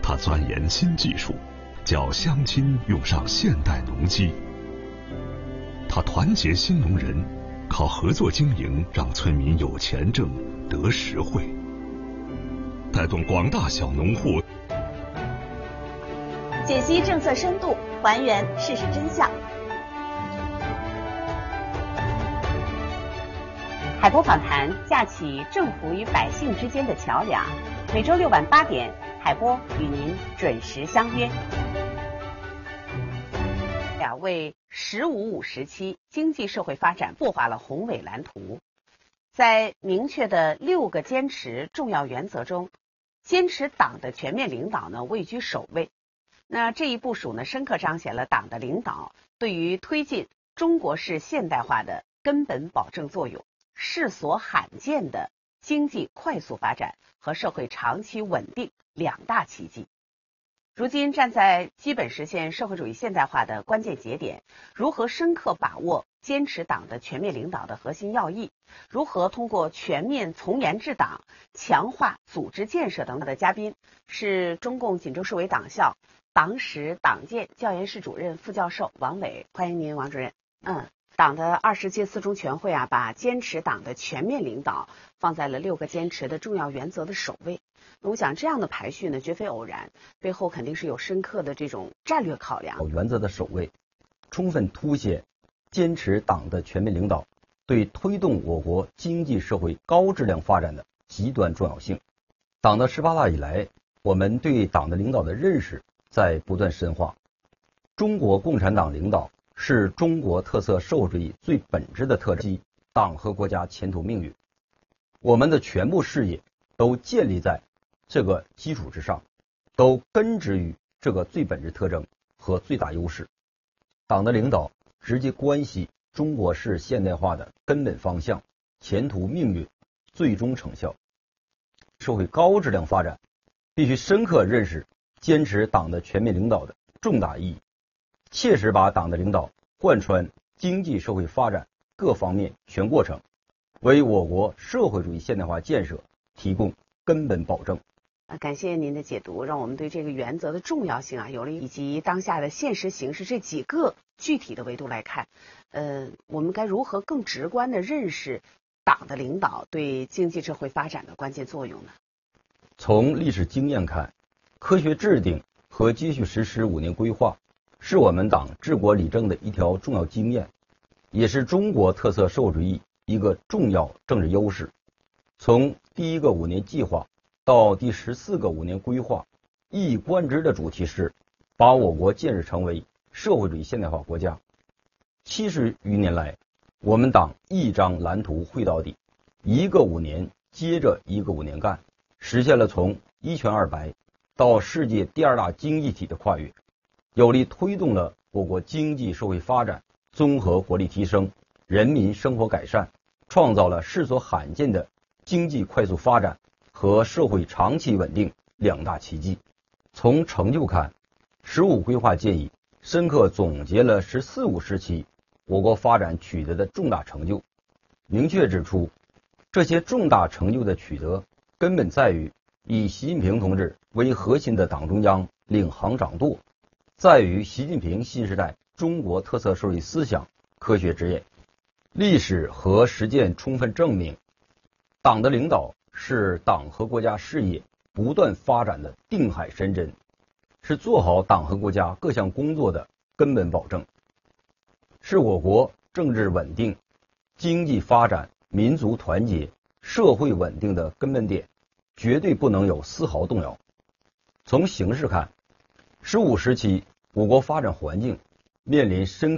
他钻研新技术，教乡亲用上现代农机。他团结新农人，靠合作经营让村民有钱挣得实惠，带动广大小农户解析政策深度，还原事实真相。海波访谈架起政府与百姓之间的桥梁，每周6晚8点，海波与您准时相约。为“15+5”时期经济社会发展擘画了宏伟蓝图。在明确的6个坚持重要原则中，坚持党的全面领导位居首位。那这一部署深刻彰显了党的领导对于推进中国式现代化的根本保证作用，世所罕见的经济快速发展和社会长期稳定2大奇迹。如今站在基本实现社会主义现代化的关键节点，如何深刻把握坚持党的全面领导的核心要义，如何通过全面从严治党、强化组织建设等等的嘉宾，是中共锦州市委党校党史党建教研室主任、副教授王伟。欢迎您，王主任。党的20届四中全会把坚持党的全面领导放在了6个坚持的重要原则的首位。我想这样的排序绝非偶然，背后肯定是有深刻的这种战略考量。 原则的首位，充分凸显坚持党的全面领导对推动我国经济社会高质量发展的极端重要性。党的18大以来，我们对党的领导的认识在不断深化。中国共产党领导是中国特色社会主义最本质的特征，党和国家前途命运。我们的全部事业都建立在这个基础之上，都根植于这个最本质特征和最大优势。党的领导直接关系中国式现代化的根本方向、前途命运、最终成效。社会高质量发展必须深刻认识坚持党的全面领导的重大意义，切实把党的领导贯穿经济社会发展各方面全过程，为我国社会主义现代化建设提供根本保证。 感谢您的解读，让我们对这个原则的重要性有了以及当下的现实形势这几个具体的维度来看，我们该如何更直观地认识党的领导对经济社会发展的关键作用呢？ 从历史经验看，科学制定和继续实施5年规划是我们党治国理政的一条重要经验，也是中国特色社会主义一个重要政治优势。从第1个5年计划到第14个5年规划，一以贯之的主题是把我国建设成为社会主义现代化国家。70余年来，我们党一张蓝图绘到底，1个5年接着1个5年干，实现了从一穷二白到世界第2大经济体的跨越，有力推动了我国经济社会发展综合国力提升、人民生活改善，创造了世所罕见的经济快速发展和社会长期稳定2大奇迹。从成就看，15规划建议深刻总结了14+5时期我国发展取得的重大成就，明确指出这些重大成就的取得根本在于以习近平同志为核心的党中央领航掌舵，在于习近平新时代中国特色社会思想科学执演。历史和实践充分证明，党的领导是党和国家事业不断发展的定海神针，是做好党和国家各项工作的根本保证，是我国政治稳定、经济发展、民族团结、社会稳定的根本点，绝对不能有丝毫动摇。从形势看，15时期我国发展环境面临深刻